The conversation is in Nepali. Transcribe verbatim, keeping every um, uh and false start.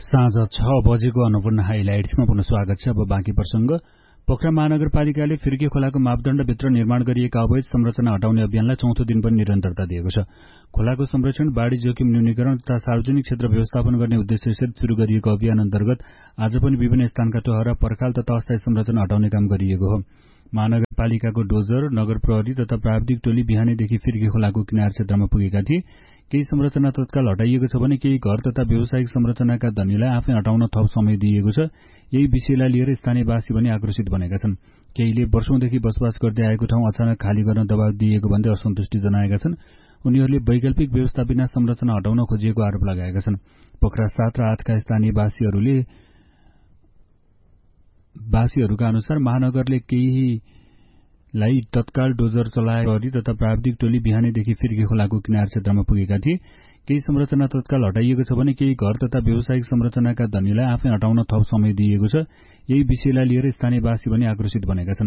साँझ छ बजेको अन्नपूर्ण हाइलाइट्समा पुनः स्वागत छ। अब बाँकी प्रसंग। पोखरा महानगरपालिकाले फिर्के खोलाको मापदण्डभित्र निर्माण गरिएका अवैध संरचना हटाउने अभियानलाई चौथो दिन पनि निरन्तरता दिएको छ। खोलाको संरक्षण, बाढ़ी जोखिम न्यूनीकरण तथा सार्वजनिक क्षेत्र व्यवस्थापन गर्ने उद्देश्यसहित शुरू गरिएको अभियान अन्तर्गत आज पनि विभिन्न स्थानका टहरा, पर्खाल तथा अस्थायी संरचना हटाउने काम गरिएको हो। महानगरपालिकाको डोजर, नगर प्रहरी तथा प्राविधिक टोली बिहानैदेखि फिर्के खोलाको किनार क्षेत्रमा पुगेका थिए। केही संरचना तत्काल हटाइएको छ भने केही घर तथा व्यावसायिक संरचनाका धनीलाई आफै हटाउन थप समय दिइएको छ। यही विषयलाई लिएर स्थानीयवासी पनि आक्रोशित बनेका छन्। केहीले वर्षौंदेखि बसोबास गर्दै आएको ठाउँ अचानक खाली गर्न दबाव दिएको भन्दै असन्तुष्टि जनाएका छन्। उनीहरूले वैकल्पिक व्यवस्था बिना संरचना हटाउन खोजिएको आरोप लगाएका छन्। पोखरा सात र आठका स्थानीयवासीहरूले वासीहरूका अनुसार महानगरले केहीलाई तत्काल डोजर चलाए प्रहरी तथा प्राविधिक टोली बिहानैदेखि फिर्के खोलाको किनार क्षेत्रमा पुगेका थिए। केही संरचना तत्काल हटाइएको छ भने केही घर तथा व्यावसायिक संरचनाका धनीलाई आफै हटाउन थप समय दिइएको छ। यही विषयलाई लिएर स्थानीयवासी पनि आक्रोशित बनेका छन्।